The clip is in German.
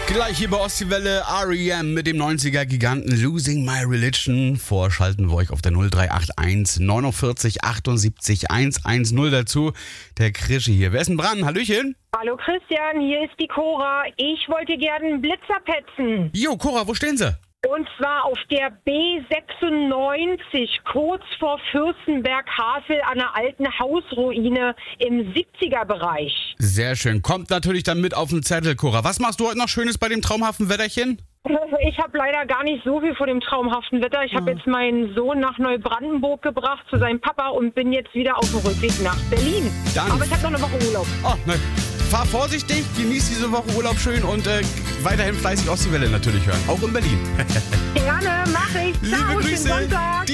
Gleich hier bei Ostseewelle R.E.M. mit dem 90er-Giganten Losing My Religion. Vorschalten wir euch auf der 0381 49 78 110 dazu. Der Krischi hier. Wer ist denn dran? Hallöchen. Hallo Christian, hier ist die Cora. Ich wollte gerne einen Blitzer petzen. Jo, Cora, wo stehen Sie? Und zwar auf der B96, kurz vor Fürstenberg-Havel an der alten Hausruine im 70er-Bereich. Sehr schön. Kommt natürlich dann mit auf den Zettel, Cora. Was machst du heute noch Schönes bei dem traumhaften Wetterchen? Ich habe leider gar nicht so viel von dem traumhaften Wetter. Ich habe jetzt meinen Sohn nach Neubrandenburg gebracht zu seinem Papa und bin jetzt wieder auf dem Rückweg nach Berlin. Dann. Aber ich habe noch eine Woche Urlaub. Oh, ne. Fahr vorsichtig, genieß diese Woche Urlaub schön und weiterhin fleißig Ostseewelle natürlich hören. Auch in Berlin. Gerne, mach ich. Liebe Ciao, Grüße. schönen Sonntag.